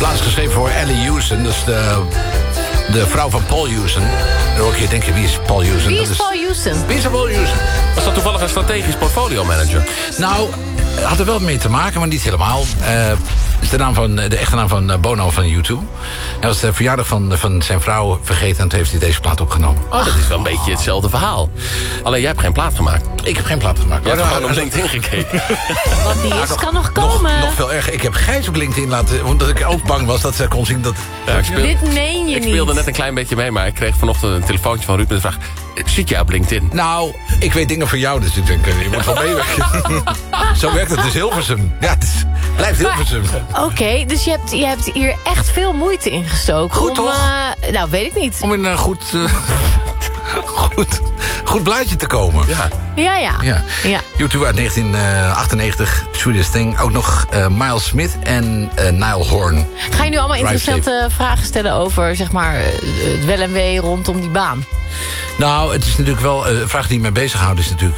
Plaats geschreven voor Ellie Hewson. Dat is de vrouw van Paul Hewson. Dan hoor je denken, wie is Paul Hewson? Wie is Paul Hewson? Wie is Paul Hewson? Was dat toevallig een strategisch portfolio manager? Nou, had er wel mee te maken, maar niet helemaal. Is de echte naam van Bono van U2. Hij was de verjaardag van zijn vrouw vergeten en toen heeft hij deze plaat opgenomen. Oh, dat is wel een beetje hetzelfde verhaal. Alleen jij hebt geen plaat gemaakt. Ik heb geen plaat gemaakt. Je hebt gewoon op LinkedIn gekeken. Wat die is, kan nog komen. Nog veel erger. Ik heb Gijs op LinkedIn laten... omdat ik ook bang was dat ze kon zien dat... Ja, Dit meen je ik niet. speelde net een klein beetje mee, maar ik kreeg vanochtend een telefoontje van Ruud met de vraag... Zit jij op LinkedIn? Nou, ik weet dingen van jou, dus ik denk, je moet wel meewerken. Zo werkt het dus Hilversum. Ja, het blijft Hilversum. Oké, dus je hebt hier echt veel moeite in gestoken. Goed, toch? Nou, weet ik niet. Om in een goed blaadje te komen. Ja. YouTube uit 1998, Sweetest Thing. Ook nog Miles Smith en Niall Horn. Ga je nu allemaal Drive interessante vragen stellen over, zeg maar, het wel en wee rondom die baan? Nou, het is natuurlijk wel... een vraag die mij bezighoudt is natuurlijk...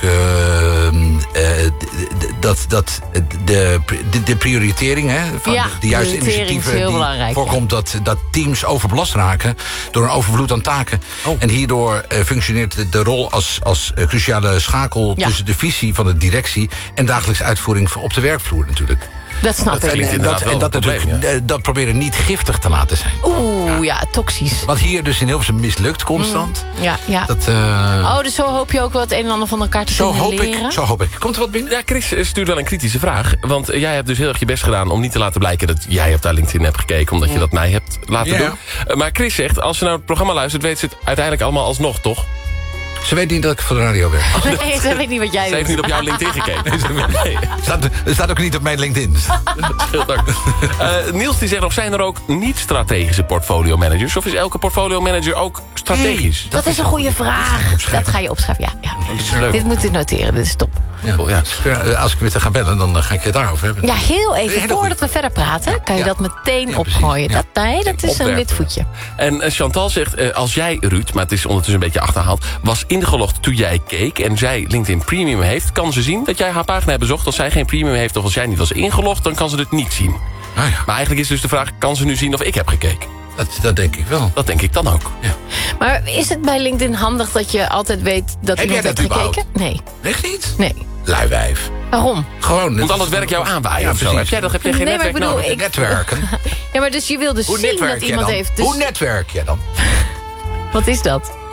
dat de prioritering... Hè, van de juiste initiatieven die belangrijk, voorkomt... Dat teams overbelast raken door een overvloed aan taken. Oh. En hierdoor functioneert de rol als cruciale schakel... tussen de visie van de directie... en dagelijkse uitvoering op de werkvloer natuurlijk. Dat snap ik. klinkt inderdaad wel een probleem, dat proberen niet giftig te laten zijn. Ja, toxisch. Wat hier dus in Hilversum mislukt constant. Ja. Dat, Dus zo hoop je ook wel het een en ander van elkaar te kunnen leren? Zo hoop ik. Komt er wat binnen? Ja, Chris stuurt wel een kritische vraag. Want jij hebt dus heel erg je best gedaan om niet te laten blijken... dat jij op haar LinkedIn hebt gekeken, omdat je dat mij hebt laten doen. Maar Chris zegt, als ze naar het programma luistert... weet ze het uiteindelijk allemaal alsnog, toch? Ze weet niet dat ik voor de radio werk. Nee, ze weet niet wat jij doet. Ze heeft niet op jouw LinkedIn gekeken. Nee. Het staat ook niet op mijn LinkedIn. Scheelt ook. Niels die zegt nog, zijn er ook niet-strategische portfolio managers? Of is elke portfolio manager ook strategisch? Dat is een goede vraag. Dat ga je opschrijven, ja. Dat is leuk. Dit moet je noteren, dit is top. Als ik weer te gaan bellen, dan ga ik het daarover hebben. Ja, heel even, Hele voordat we verder praten... kan je dat meteen opgooien. Ja. Dat is een wit voetje. En Chantal zegt, als jij, Ruud, maar het is ondertussen een beetje achterhaald... was ingelogd toen jij keek en zij LinkedIn Premium heeft... kan ze zien dat jij haar pagina hebt bezocht. Als zij geen Premium heeft of als jij niet was ingelogd... dan kan ze het niet zien. Ah, ja. Maar eigenlijk is dus de vraag, kan ze nu zien of ik heb gekeken? Dat denk ik wel. Dat denk ik dan ook. Ja. Maar is het bij LinkedIn handig dat je altijd weet dat Heb iemand jij heeft dat gekeken? Nee. Echt niet? Nee. Luiwijf. Waarom? Gewoon. Moet al het werk jou aanwaaien of zo? precies. Heb jij geen Nee, maar netwerk ik bedoel, nodig? Netwerken. Ja, maar dus je wil dus Hoe zien dat netwerk jij iemand dan? heeft... Dus, Hoe netwerk jij dan? wat is dat?